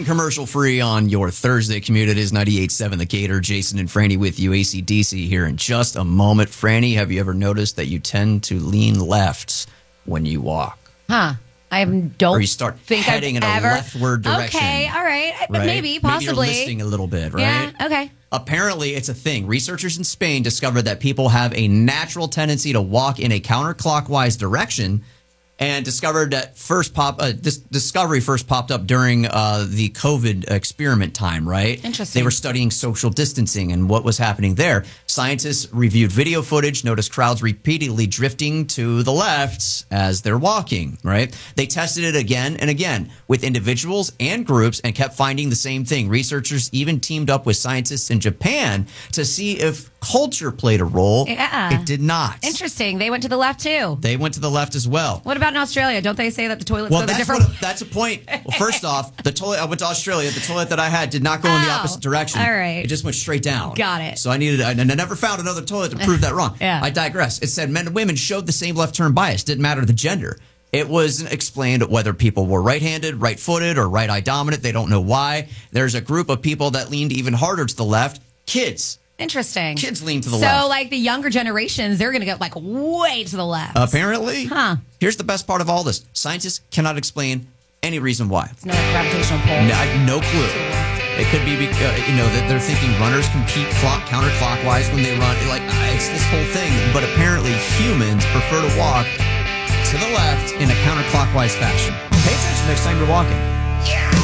and commercial free on your Thursday commute. It is 98.7 The Gator. Jason and Franny with you. AC/DC here in just a moment. Franny, have you ever noticed that you tend to lean left when you walk? Huh. I don't or you start think heading I've in ever... a leftward direction. Okay, all right. Maybe, possibly. Maybe you're listing a little bit, right? Yeah, okay. Apparently, it's a thing. Researchers in Spain discovered that people have a natural tendency to walk in a counterclockwise direction, and discovered that this discovery first popped up during the COVID experiment time, right? Interesting. They were studying social distancing and what was happening there. Scientists reviewed video footage, noticed crowds repeatedly drifting to the left as they're walking, right? They tested it again and again with individuals and groups and kept finding the same thing. Researchers even teamed up with scientists in Japan to see if culture played a role. Yeah. It did not. Interesting. They went to the left, too. They went to the left as well. What about in Australia? Don't they say that the toilets go the different way? That's a point. Well, first off, the toilet, I went to Australia. The toilet that I had did not go in the opposite direction. All right. It just went straight down. Got it. So I never found another toilet to prove that wrong. Yeah. I digress. It said men and women showed the same left turn bias. Didn't matter the gender. It wasn't explained whether people were right-handed, right-footed, or right-eye dominant. They don't know why. There's a group of people that leaned even harder to the left. Kids. Interesting. Kids lean to the left. So, like the younger generations, they're going to go like way to the left. Apparently. Huh. Here's the best part of all this. Scientists cannot explain any reason why. It's no gravitational pull. No clue. It could be, that they're thinking runners compete counterclockwise when they run. It's this whole thing. But apparently humans prefer to walk to the left in a counterclockwise fashion. Pay attention next time you're walking.